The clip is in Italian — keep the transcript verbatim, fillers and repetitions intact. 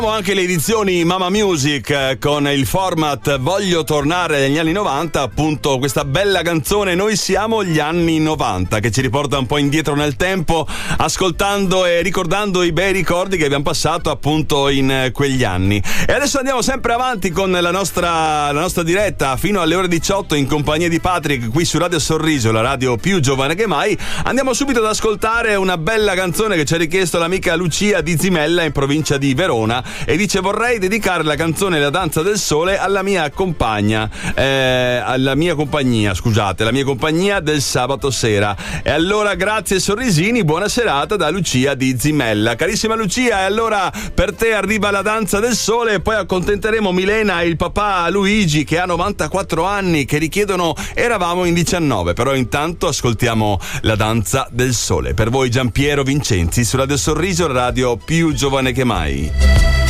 Anche le edizioni Mama Music con il format Voglio tornare agli anni novanta, appunto questa bella canzone Noi siamo gli anni novanta, che ci riporta un po' indietro nel tempo, ascoltando e ricordando i bei ricordi che abbiamo passato appunto in quegli anni. E adesso andiamo sempre avanti con la nostra, la nostra diretta fino alle ore diciotto in compagnia di Patrick qui su Radio Sorriso, la radio più giovane che mai. Andiamo subito ad ascoltare una bella canzone che ci ha richiesto l'amica Lucia di Zimella in provincia di Verona, e dice: vorrei dedicare la canzone La danza del sole alla mia compagna eh, alla mia compagnia scusate la mia compagnia del sabato sera. E allora grazie sorrisini, buona serata da Lucia di Zimella. Carissima Lucia, e allora per te arriva La danza del sole, e poi accontenteremo Milena e il papà Luigi che ha novantaquattro anni, che richiedono Eravamo in diciannove. Però intanto ascoltiamo La danza del sole. Per voi Giampiero Vincenzi su Radio Sorriso, la radio più giovane che mai.